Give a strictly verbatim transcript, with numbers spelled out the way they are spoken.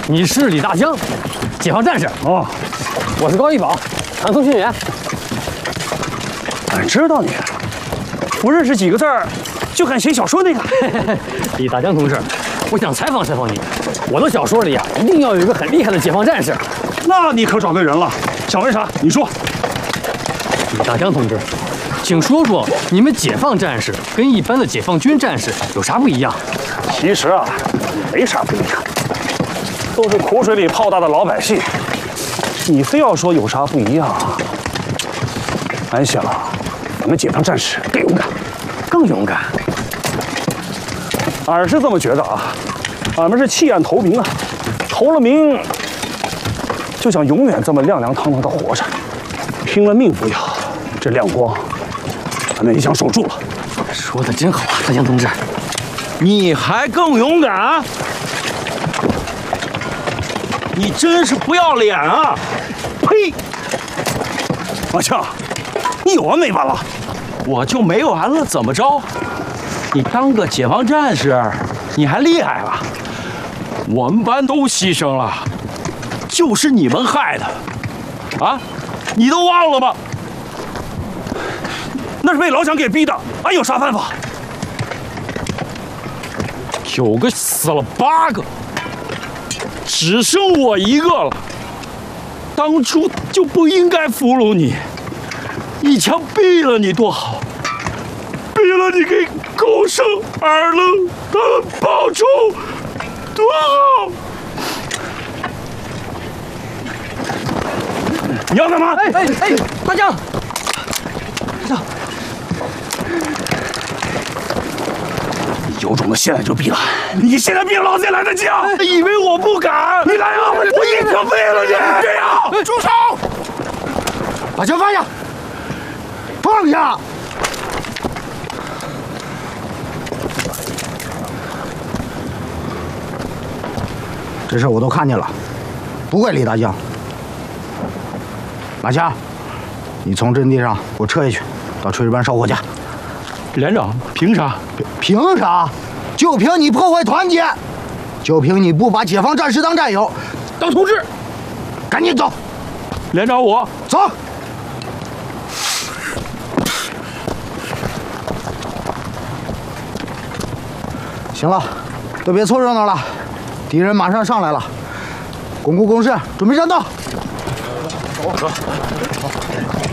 你是李大江，解放战士。 哦， 我是高一宝，传通讯员。 俺知道你，不认识几个字儿，就敢写小说那个。 李大江同志，我想采访采访你。我的小说里啊，一定要有一个很厉害的解放战士。 那你可找对人了。想问啥？你说。 李大江同志，请说说你们解放战士跟一般的解放军战士有啥不一样？ 其实啊，没啥不一样，都是苦水里泡大的老百姓。你非要说有啥不一样，俺想，咱们解放战士更勇敢， 更勇敢。 俺是这么觉得啊，俺们是弃暗投明啊，投了明，就想永远这么亮亮堂堂的活着，拼了命不要，这亮光，咱们也想守住了。 说的真好啊，大江同志。 你还更勇敢？你真是不要脸啊！ 呸！马强，你有完没完了？ 我就没完了，怎么着？你当个解放战士，你还厉害了？我们班都牺牲了，就是你们害的，啊？你都忘了吗？ 那是被老蒋给逼的，俺有啥办法？ 有个死了八个，只剩我一个了。当初就不应该俘虏你，一枪毙了你多好，毙了你给狗剩二愣他们报仇，多好！ 你要干嘛？ 哎哎哎，大江，大江。 有种的，现在就毙了！你现在毙，老子也来得及啊！ 以为我不敢？ 你来啊！我一枪毙了你！这样， 住手！把枪放下！放下！这事我都看见了，不怪李大江。马强，你从阵地上给我撤下去，到炊事班烧火去。 连长，凭啥？ 凭啥？就凭你破坏团结，就凭你不把解放战士当战友，当同志。赶紧走！ 连长，我走。行了，都别凑热闹了，敌人马上上来了，巩固工事，准备战斗。走走走。